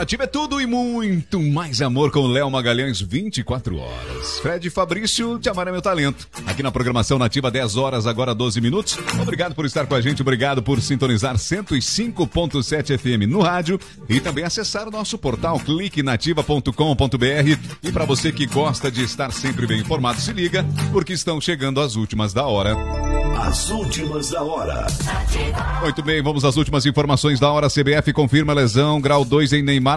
Nativa é tudo e muito mais amor com Léo Magalhães, 24 horas. Fred Fabrício, Te Amar é Meu Talento. Aqui na programação Nativa, 10 horas, agora 12 minutos. Obrigado por estar com a gente, obrigado por sintonizar 105.7 FM no rádio e também acessar o nosso portal cliquenativa.com.br. E para você que gosta de estar sempre bem informado, se liga, porque estão chegando as últimas da hora. As últimas da hora. Muito bem, vamos às últimas informações da hora. CBF confirma lesão, grau 2 em Neymar,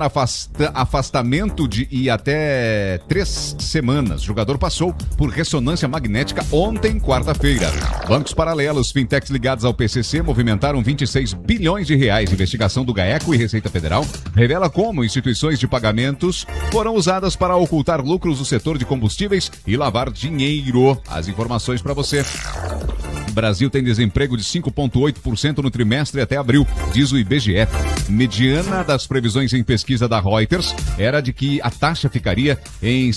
afastamento de até 3 semanas. O jogador passou por ressonância magnética ontem, quarta-feira. Bancos paralelos, fintechs ligados ao PCC movimentaram 26 bilhões de reais. Investigação do GAECO e Receita Federal revela como instituições de pagamentos foram usadas para ocultar lucros do setor de combustíveis e lavar dinheiro. As informações para você. O Brasil tem desemprego de 5,8% no trimestre até abril, diz o IBGE. Mediana das previsões em pesquisa da Reuters era de que a taxa ficaria em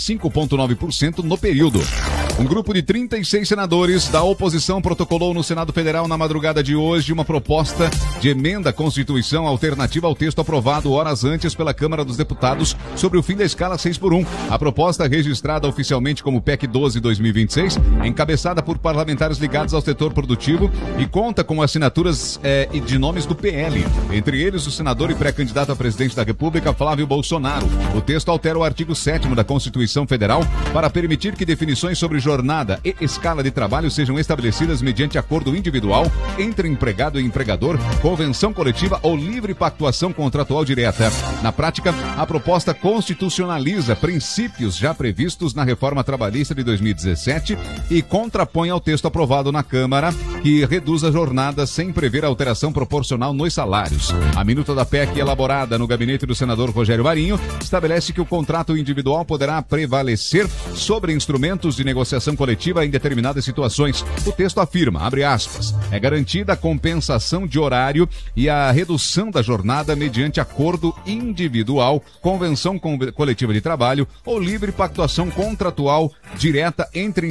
5,9% no período. Um grupo de 36 senadores da oposição protocolou no Senado Federal na madrugada de hoje uma proposta de emenda à Constituição alternativa ao texto aprovado horas antes pela Câmara dos Deputados sobre o fim da escala 6x1. A proposta, registrada oficialmente como PEC 12/2026, é encabeçada por parlamentares ligados ao setor produtivo e conta com assinaturas e de nomes do PL, entre eles o senador e pré-candidato a presidente da República, Flávio Bolsonaro. O texto altera o artigo 7º da Constituição Federal para permitir que definições sobre jornada e escala de trabalho sejam estabelecidas mediante acordo individual entre empregado e empregador, convenção coletiva ou livre pactuação contratual direta. Na prática, a proposta constitucionaliza princípios já previstos na reforma trabalhista de 2017 e contrapõe ao texto aprovado na Câmara, que reduz a jornada sem prever alteração proporcional nos salários. A minuta da PEC, elaborada no gabinete do senador Rogério Marinho, estabelece que o contrato individual poderá prevalecer sobre instrumentos de negociação coletiva em determinadas situações. O texto afirma, abre aspas, é garantida a compensação de horário e a redução da jornada mediante acordo individual, convenção coletiva de trabalho ou livre pactuação contratual direta entre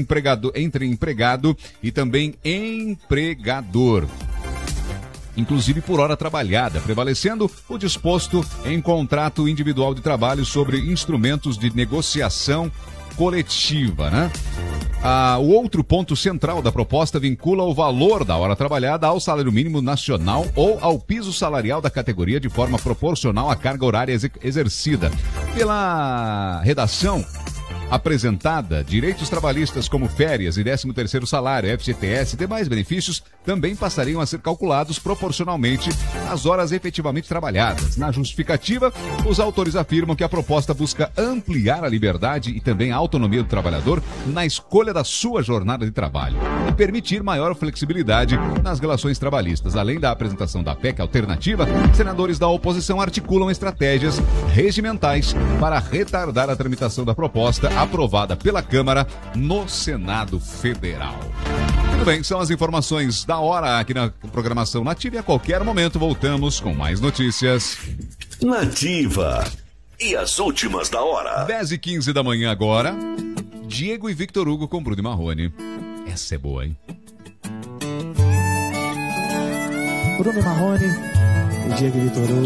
empregado e também empregador, inclusive por hora trabalhada, prevalecendo o disposto em contrato individual de trabalho sobre instrumentos de negociação coletiva, né? O outro ponto central da proposta vincula o valor da hora trabalhada ao salário mínimo nacional ou ao piso salarial da categoria de forma proporcional à carga horária exercida. Pela redação apresentada, direitos trabalhistas como férias e 13º salário, FGTS e demais benefícios também passariam a ser calculados proporcionalmente às horas efetivamente trabalhadas. Na justificativa, os autores afirmam que a proposta busca ampliar a liberdade e também a autonomia do trabalhador na escolha da sua jornada de trabalho e permitir maior flexibilidade nas relações trabalhistas. Além da apresentação da PEC alternativa, senadores da oposição articulam estratégias regimentais para retardar a tramitação da proposta aprovada pela Câmara no Senado Federal. Tudo bem, são as informações da hora aqui na programação Nativa e a qualquer momento voltamos com mais notícias. Nativa. E as últimas da hora. 10h15 da manhã agora. Diego e Victor Hugo com Bruno e Marrone. Essa é boa, hein? Bruno e Marrone, Diego e Victor Hugo.